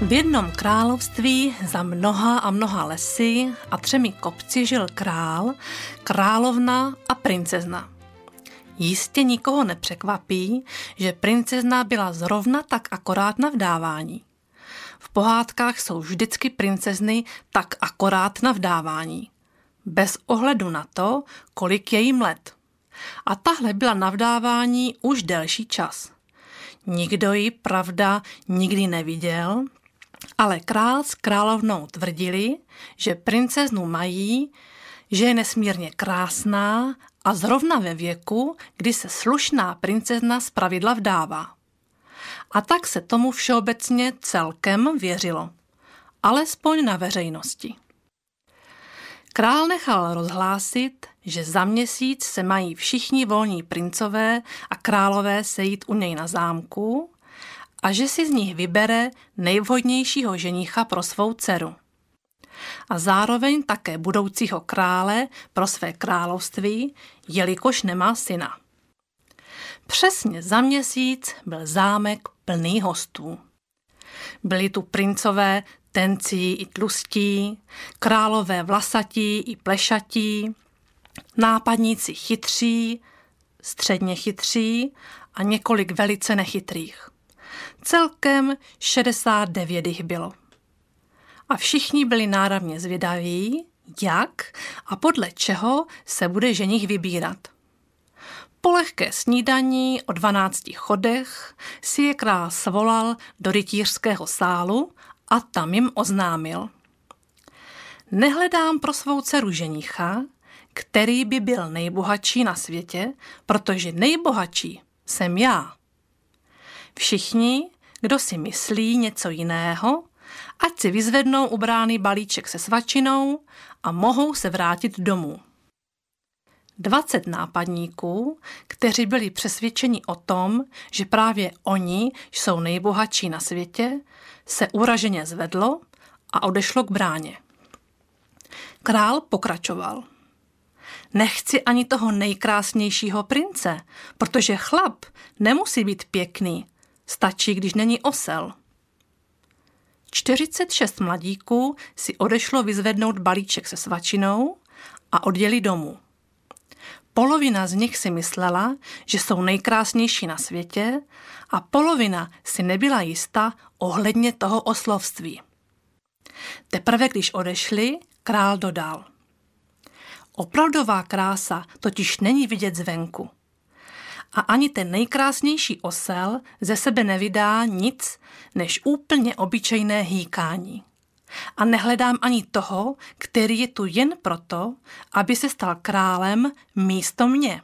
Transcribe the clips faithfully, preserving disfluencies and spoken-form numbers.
V jednom království za mnoha a mnoha lesy a třemi kopci žil král, královna a princezna. Jistě nikoho nepřekvapí, že princezna byla zrovna tak akorát na vdávání. V pohádkách jsou vždycky princezny tak akorát na vdávání. Bez ohledu na to, kolik je jim let. A tahle byla na vdávání už delší čas. Nikdo ji, pravda, nikdy neviděl, ale král s královnou tvrdili, že princeznu mají, že je nesmírně krásná a zrovna ve věku, kdy se slušná princezna zpravidla vdává. A tak se tomu všeobecně celkem věřilo, alespoň na veřejnosti. Král nechal rozhlásit, že za měsíc se mají všichni volní princové a králové sejít u něj na zámku a že si z nich vybere nejvhodnějšího ženicha pro svou dceru. A zároveň také budoucího krále pro své království, jelikož nemá syna. Přesně za měsíc byl zámek plný hostů. Byli tu princové tencí i tlustí, králové vlasatí i plešatí, nápadníci chytří, středně chytří a několik velice nechytrých. Celkem šedesát devět jich bylo. A všichni byli náramně zvědaví, jak a podle čeho se bude ženich vybírat. Po lehké snídaní o dvanácti chodech si je král svolal do rytířského sálu a tam jim oznámil. Nehledám pro svou dceru ženicha, který by byl nejbohatší na světě, protože nejbohatší jsem já. Všichni, kdo si myslí něco jiného, ať si vyzvednou u brány balíček se svačinou a mohou se vrátit domů. Dvacet nápadníků, kteří byli přesvědčeni o tom, že právě oni jsou nejbohatší na světě, se uraženě zvedlo a odešlo k bráně. Král pokračoval. Nechci ani toho nejkrásnějšího prince, protože chlap nemusí být pěkný, stačí, když není osel. čtyřicet šest mladíků si odešlo vyzvednout balíček se svačinou a odjeli domů. Polovina z nich si myslela, že jsou nejkrásnější na světě a polovina si nebyla jistá ohledně toho oslovství. Teprve když odešli, král dodal. Opravdová krása totiž není vidět zvenku. A ani ten nejkrásnější osel ze sebe nevydá nic než úplně obyčejné hýkání. A nehledám ani toho, který je tu jen proto, aby se stal králem místo mě.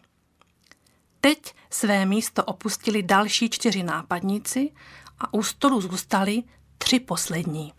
Teď své místo opustili další čtyři nápadníci a u stolu zůstali tři poslední.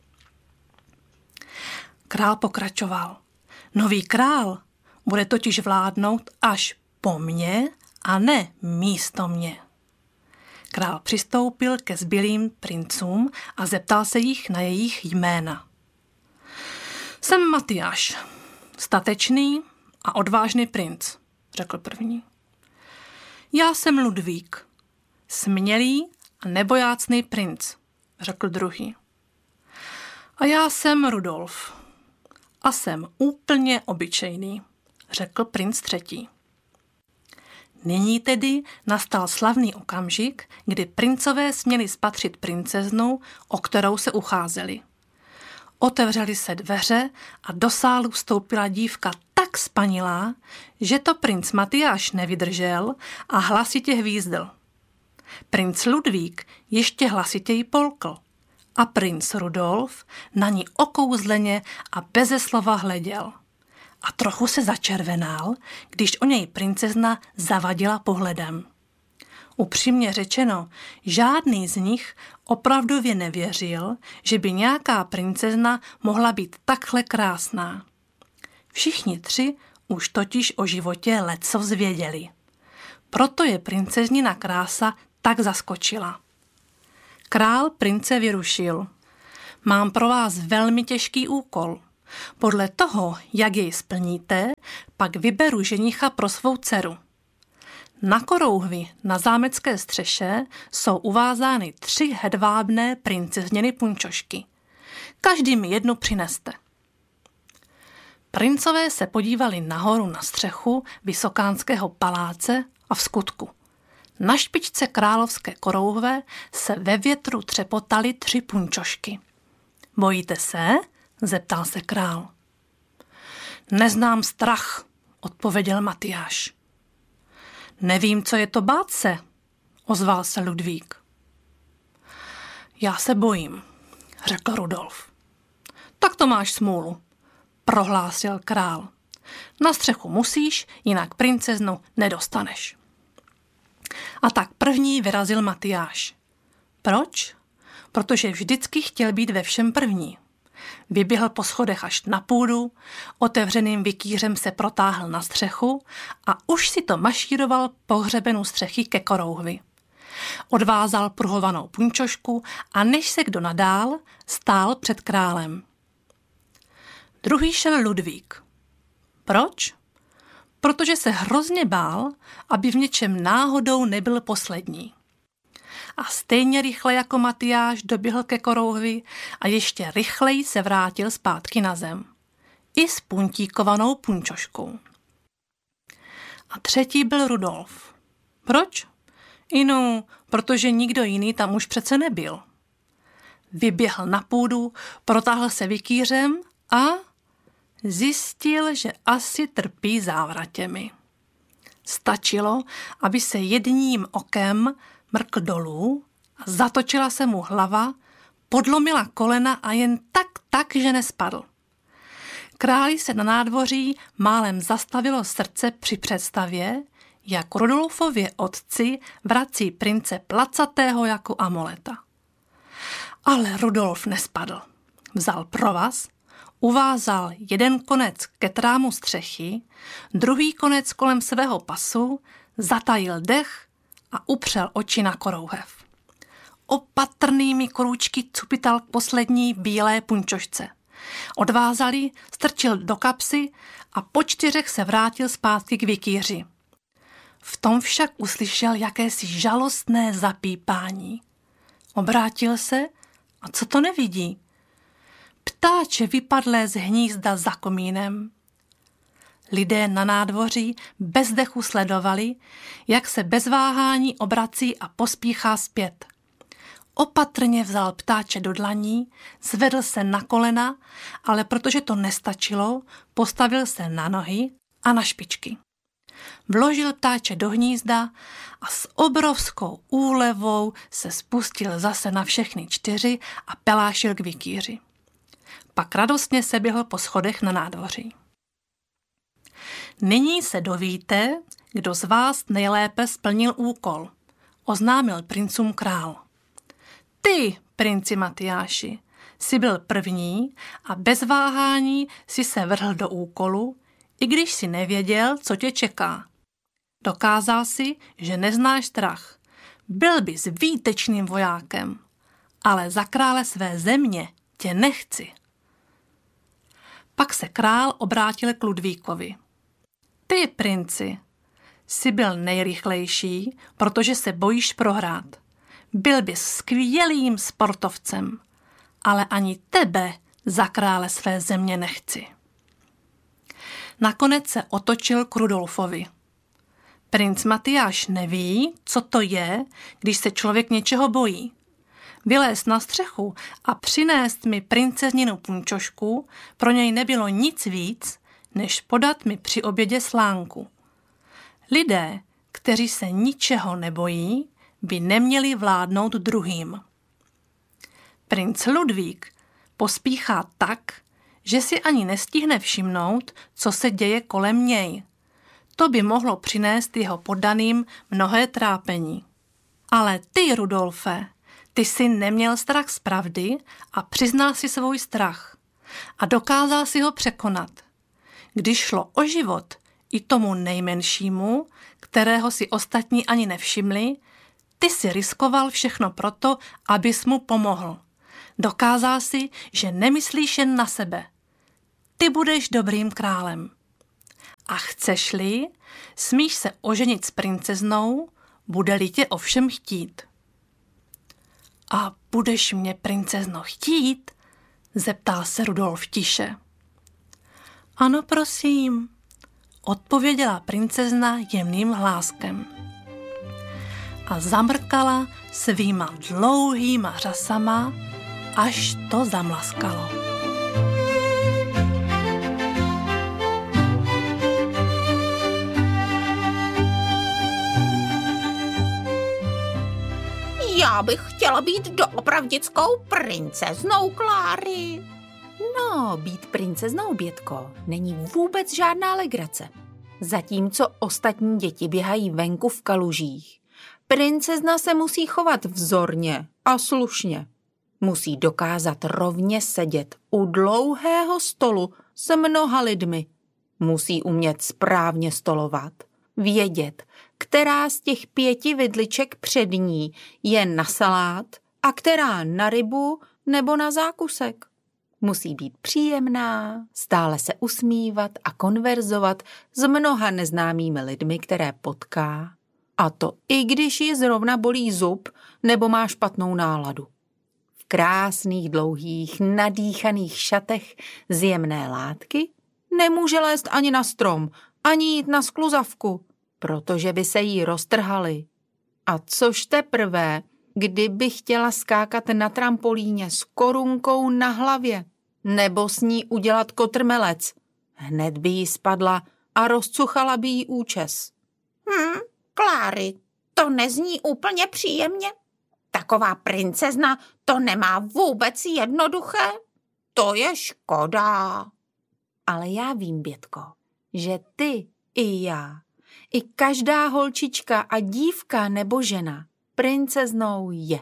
Král pokračoval. Nový král bude totiž vládnout až po mně a ne místo mě. Král přistoupil ke zbylým princům a zeptal se jich na jejich jména. Jsem Matyáš, statečný a odvážný princ, řekl první. Já jsem Ludvík, smělý a nebojácný princ, řekl druhý. A já jsem Rudolf a jsem úplně obyčejný, řekl princ třetí. Nyní tedy nastal slavný okamžik, kdy princové směli spatřit princeznu, o kterou se ucházeli. Otevřely se dveře a do sálu vstoupila dívka tak spanilá, že to princ Matyáš nevydržel a hlasitě hvízdl. Princ Ludvík ještě hlasitěji polkl a princ Rudolf na ní okouzleně a beze slova hleděl. A trochu se začervenal, když o něj princezna zavadila pohledem. Upřímně řečeno, žádný z nich opravdově nevěřil, že by nějaká princezna mohla být takhle krásná. Všichni tři už totiž o životě lecos věděli. Proto je princeznina krása tak zaskočila. Král prince vyrušil. Mám pro vás velmi těžký úkol. Podle toho, jak jej splníte, pak vyberu ženicha pro svou dceru. Na korouhvi na zámecké střeše jsou uvázány tři hedvábné princezniny punčošky. Každý mi jednu přineste. Princové se podívali nahoru na střechu Vysokánského paláce a v skutku. Na špičce královské korouhve se ve větru třepotaly tři punčošky. Bojíte se? Zeptal se král. Neznám strach, odpověděl Matyáš. Nevím, co je to bát se, ozval se Ludvík. Já se bojím, řekl Rudolf. Tak to máš smůlu, prohlásil král. Na střechu musíš, jinak princeznu nedostaneš. A tak první vyrazil Matyáš. Proč? Protože vždycky chtěl být ve všem první. Vyběhl po schodech až na půdu, otevřeným vikýřem se protáhl na střechu a už si to mašíroval po hřebenu střechy ke korouhvi. Odvázal pruhovanou punčošku a než se kdo nadál, stál před králem. Druhý šel Ludvík. Proč? Protože se hrozně bál, aby v něčem náhodou nebyl poslední. A stejně rychle jako Matyáš doběhl ke korouhvi a ještě rychleji se vrátil zpátky na zem. I s puntíkovanou punčoškou. A třetí byl Rudolf. Proč? Inu, protože nikdo jiný tam už přece nebyl. Vyběhl na půdu, protáhl se vikýřem a zjistil, že asi trpí závratěmi. Stačilo, aby se jedním okem mrkl dolů a zatočila se mu hlava, podlomila kolena a jen tak, tak, že nespadl. Králi se na nádvoří málem zastavilo srdce při představě, jak Rudolfově otci vrací prince placatého jako amoleta. Ale Rudolf nespadl. Vzal provaz, uvázal jeden konec ke trámu střechy, druhý konec kolem svého pasu, zatajil dech a upřel oči na korouhev. Opatrnými krůčky cupital k poslední bílé punčošce. Odvázal ji, strčil do kapsy a po čtyřech se vrátil zpátky k vikýři. V tom však uslyšel jakési žalostné zapípání. Obrátil se a co to nevidí? Ptáče vypadlé z hnízda za komínem. Lidé na nádvoří bez dechu sledovali, jak se bez váhání obrací a pospíchá zpět. Opatrně vzal ptáče do dlaní, zvedl se na kolena, ale protože to nestačilo, postavil se na nohy a na špičky. Vložil ptáče do hnízda a s obrovskou úlevou se spustil zase na všechny čtyři a pelášil k vikýři. Pak radostně se běhl po schodech na nádvoří. Nyní se dovíte, kdo z vás nejlépe splnil úkol, oznámil princům král. Ty, princi Matyáši, jsi byl první a bez váhání si se vrhl do úkolu, i když si nevěděl, co tě čeká. Dokázal si, že neznáš strach. Byl bys výtečným vojákem, ale za krále své země tě nechci. Pak se král obrátil k Ludvíkovi. Ty, princi, jsi byl nejrychlejší, protože se bojíš prohrát. Byl bys skvělým sportovcem, ale ani tebe za krále své země nechci. Nakonec se otočil k Rudolfovi. Princ Matyáš neví, co to je, když se člověk něčeho bojí. Vylézt na střechu a přinést mi princezninu punčošku pro něj nebylo nic víc, než podat mi při obědě slánku. Lidé, kteří se ničeho nebojí, by neměli vládnout druhým. Princ Ludvík pospíchá tak, že si ani nestihne všimnout, co se děje kolem něj. To by mohlo přinést jeho poddaným mnohé trápení. Ale ty, Rudolfe, ty jsi neměl strach z pravdy a přiznal si svůj strach. A dokázal si ho překonat. Když šlo o život i tomu nejmenšímu, kterého si ostatní ani nevšimli, ty si riskoval všechno proto, abys mu pomohl. Dokázal si, že nemyslíš jen na sebe. Ty budeš dobrým králem. A chceš-li, smíš se oženit s princeznou, bude-li tě ovšem chtít. A budeš mě, princezno, chtít? Zeptal se Rudolf tiše. Ano, prosím, odpověděla princezna jemným hláskem. A zamrkala svýma dlouhýma řasama, až to zamlaskalo. Já bych chtěla být doopravdickou princeznou Kláry. No, být princeznou, Bětko, není vůbec žádná legrace. Zatímco ostatní děti běhají venku v kalužích, princezna se musí chovat vzorně a slušně. Musí dokázat rovně sedět u dlouhého stolu s mnoha lidmi. Musí umět správně stolovat, vědět, která z těch pěti vidliček před ní je na salát a která na rybu nebo na zákusek. Musí být příjemná, stále se usmívat a konverzovat s mnoha neznámými lidmi, které potká. A to i když ji zrovna bolí zub nebo má špatnou náladu. V krásných, dlouhých, nadýchaných šatech z jemné látky nemůže lézt ani na strom, ani jít na skluzavku, protože by se jí roztrhaly. A což teprve, kdyby chtěla skákat na trampolíně s korunkou na hlavě, nebo s ní udělat kotrmelec. Hned by jí spadla a rozcuchala by jí účes. Hm, Kláry, to nezní úplně příjemně. Taková princezna to nemá vůbec jednoduché. To je škoda. Ale já vím, Bětko, že ty i já, i každá holčička a dívka nebo žena princeznou je.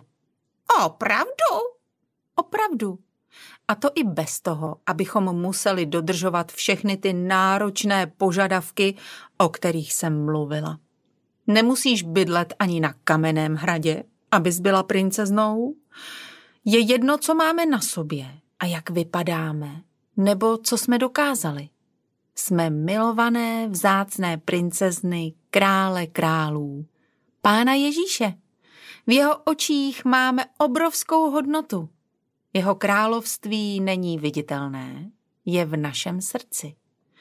Opravdu? Opravdu. A to i bez toho, abychom museli dodržovat všechny ty náročné požadavky, o kterých jsem mluvila. Nemusíš bydlet ani na Kamenném hradě, abys byla princeznou. Je jedno, co máme na sobě a jak vypadáme, nebo co jsme dokázali. Jsme milované, vzácné princezny, krále králů, Pána Ježíše. V jeho očích máme obrovskou hodnotu. Jeho království není viditelné, je v našem srdci.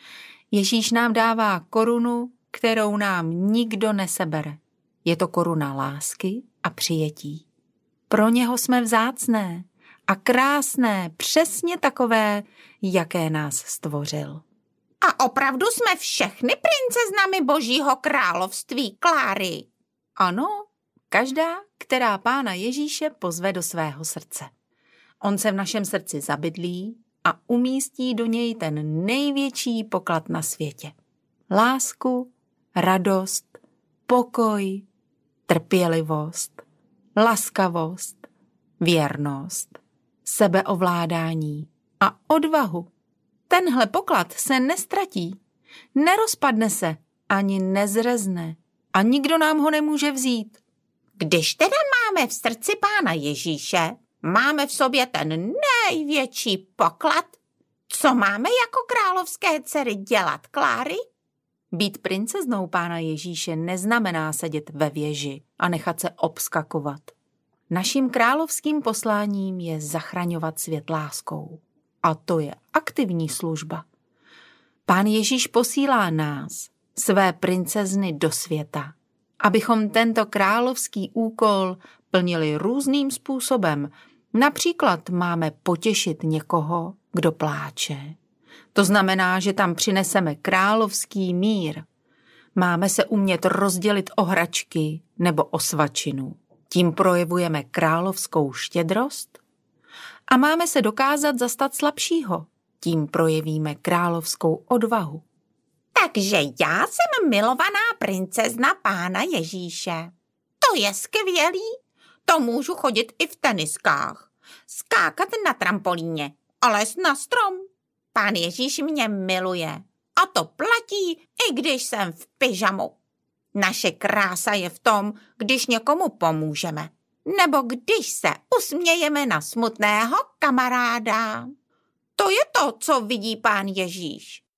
Ježíš nám dává korunu, kterou nám nikdo nesebere. Je to koruna lásky a přijetí. Pro něho jsme vzácné a krásné, přesně takové, jaké nás stvořil. A opravdu jsme všechny princeznami Božího království, Kláry. Ano, každá, která Pána Ježíše pozve do svého srdce. On se v našem srdci zabydlí a umístí do něj ten největší poklad na světě. Lásku, radost, pokoj, trpělivost, laskavost, věrnost, sebeovládání a odvahu. Tenhle poklad se nestratí, nerozpadne se, ani nezrezne a nikdo nám ho nemůže vzít. Když teda máme v srdci Pána Ježíše, máme v sobě ten největší poklad. Co máme jako královské dcery dělat, Kláry? Být princeznou Pána Ježíše neznamená sedět ve věži a nechat se obskakovat. Naším královským posláním je zachraňovat svět láskou. A to je aktivní služba. Pán Ježíš posílá nás, své princezny, do světa, abychom tento královský úkol plnili různým způsobem. Například máme potěšit někoho, kdo pláče. To znamená, že tam přineseme královský mír. Máme se umět rozdělit o hračky nebo o svačinu. Tím projevujeme královskou štědrost. A máme se dokázat zastat slabšího. Tím projevíme královskou odvahu. Takže já jsem milovaná princezna Pána Ježíše. To je skvělý. To můžu chodit i v teniskách. Skákat na trampolíně a lézt na strom. Pán Ježíš mě miluje. A to platí, i když jsem v pyžamu. Naše krása je v tom, když někomu pomůžeme. Nebo když se usmějeme na smutného kamaráda. To je to, co vidí Pán Ježíš.